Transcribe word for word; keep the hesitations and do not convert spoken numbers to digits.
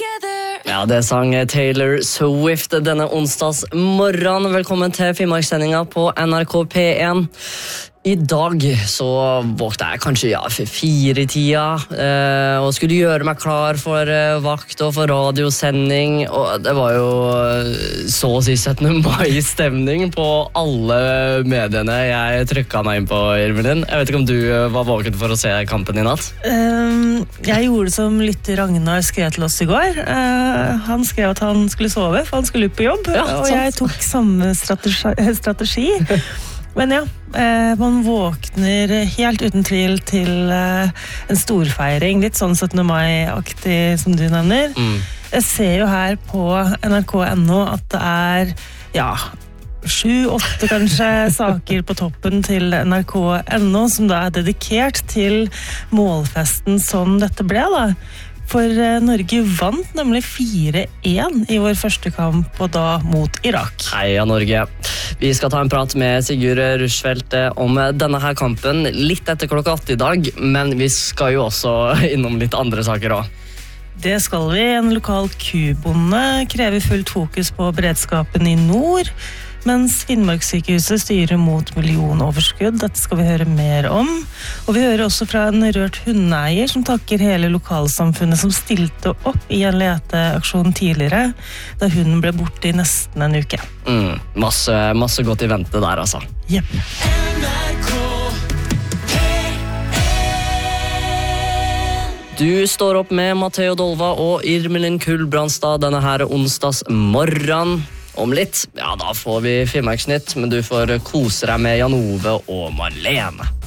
Ja, det sang Taylor Swift denne onsdags morgen. Velkommen til Finnmarkssendinga på N R K P én. I dag så våkte jeg kanskje ja, for fire i tida eh, og skulle gjøre meg klar for eh, vakt og for radiosending, og det var jo så å si syttende mai-stemning på alle mediene jeg trykket meg inn på, Irmelin. Jeg vet ikke om du var våken for å se kampen i natt? Um, jeg gjorde som lytter Ragnar skrev til oss i går. Uh, han skrev at han skulle sove, for han skulle ut på jobb, ja, og jeg tok samme strategi, strategi. Men ja, eh, man våkner helt uten tvil til eh, en storfeiring, litt sånn syttende mai-aktig som du nevner. Mm. Jeg ser jo her på N R K punktum N O at det er, ja, sju, åtte kanskje saker på toppen til N R K punktum N O som da er dedikert til målfesten som dette ble da. For Norge vant nemlig fire én i vår første kamp, og da mot Irak. Heia Norge! Vi skal ta en prat med Sigurd Rushfeldt om denne her kampen litt etter klokka åtte i dag, men vi skal jo også innom litt andre saker også. Det skal vi. En lokal kubonde krever fullt fokus på beredskapen i nord, mens Finnmarkssykehuset styrer mot millionoverskudd. Dette skal vi høre mer om. Og vi hører også fra en rørt hundeeier som takker hele lokalsamfunnet som stilte opp i en leteaksjon tidligere, da hunden ble borte i nesten en uke. Mm, masse, masse godt i vente der, altså. Yep. Du står opp med Matteo Dolva og Irmelin Kullbrandstad denne her onsdags morgen. Om litt, ja da får vi Finnmarksnytt, men du får kose deg med Jan Ove og Marlene.